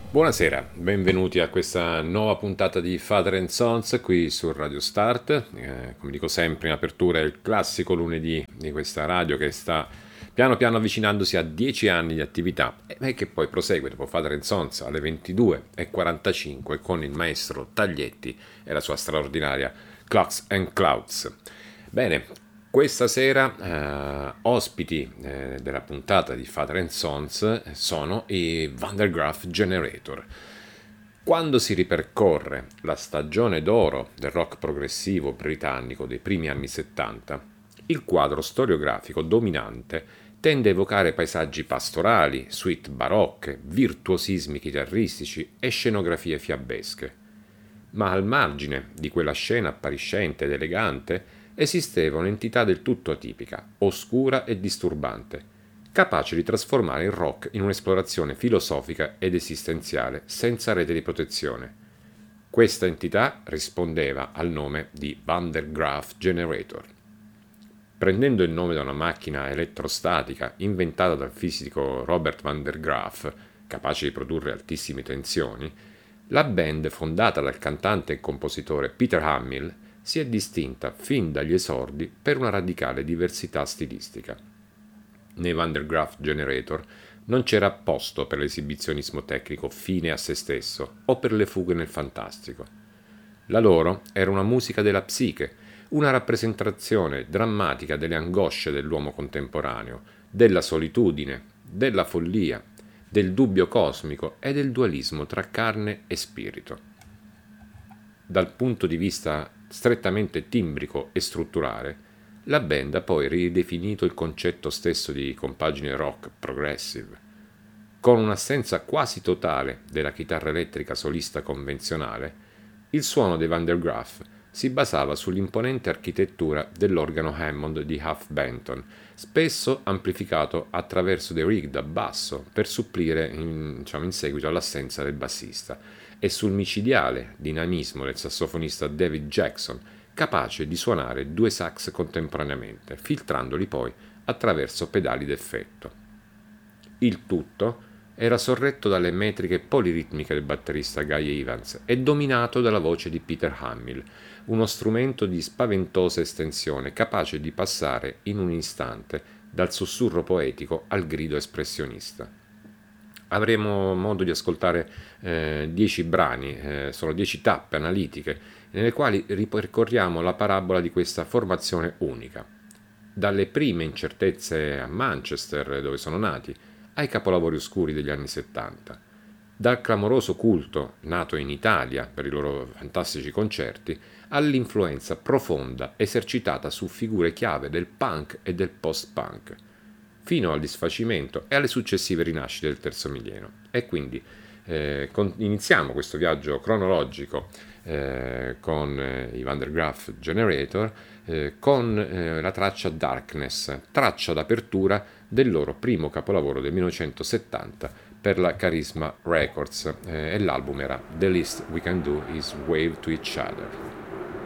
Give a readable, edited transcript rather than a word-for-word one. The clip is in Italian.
Buonasera, benvenuti a questa nuova puntata di Father and Sons qui su Radio Start. Come dico sempre in apertura, è il classico lunedì di questa radio che sta piano piano avvicinandosi a 10 anni di attività e che poi prosegue dopo Father and Sons alle 22:45 con il maestro Taglietti e la sua straordinaria Clocks and Clouds. Bene, questa sera ospiti della puntata di Father and Sons sono i Van der Graaf Generator. Quando si ripercorre la stagione d'oro del rock progressivo britannico dei primi anni 70, il quadro storiografico dominante tende a evocare paesaggi pastorali, suite barocche, virtuosismi chitarristici e scenografie fiabesche. Ma al margine di quella scena appariscente ed elegante esisteva un'entità del tutto atipica, oscura e disturbante, capace di trasformare il rock in un'esplorazione filosofica ed esistenziale senza rete di protezione. Questa entità rispondeva al nome di Van der Graaf Generator. Prendendo il nome da una macchina elettrostatica inventata dal fisico Robert Van der Graaf, capace di produrre altissime tensioni, la band, fondata dal cantante e compositore Peter Hamill, si è distinta fin dagli esordi per una radicale diversità stilistica. Nei Van der Graaf Generator non c'era posto per l'esibizionismo tecnico fine a se stesso o per le fughe nel fantastico. La loro era una musica della psiche, una rappresentazione drammatica delle angosce dell'uomo contemporaneo, della solitudine, della follia, del dubbio cosmico e del dualismo tra carne e spirito. Dal punto di vista strettamente timbrico e strutturale, la band ha poi ridefinito il concetto stesso di compagine rock progressive. Con un'assenza quasi totale della chitarra elettrica solista convenzionale, il suono dei Van der Graaf si basava sull'imponente architettura dell'organo Hammond di Huff Benton, spesso amplificato attraverso dei rig da basso per supplire in seguito all'assenza del bassista, e sul micidiale dinamismo del sassofonista David Jackson, capace di suonare due sax contemporaneamente, filtrandoli poi attraverso pedali d'effetto. Il tutto era sorretto dalle metriche poliritmiche del batterista Guy Evans e dominato dalla voce di Peter Hamill, uno strumento di spaventosa estensione capace di passare in un istante dal sussurro poetico al grido espressionista. Avremo modo di ascoltare 10 brani, sono 10 tappe analitiche, nelle quali ripercorriamo la parabola di questa formazione unica. Dalle prime incertezze a Manchester, dove sono nati, ai capolavori oscuri degli anni 70. Dal clamoroso culto nato in Italia per i loro fantastici concerti, all'influenza profonda esercitata su figure chiave del punk e del post-punk, fino al disfacimento e alle successive rinascite del terzo millennio. E quindi iniziamo questo viaggio cronologico con i Van der Graaf Generator con la traccia Darkness, traccia d'apertura del loro primo capolavoro del 1970 per la Charisma Records, e l'album era The Least We Can Do Is Wave to Each Other.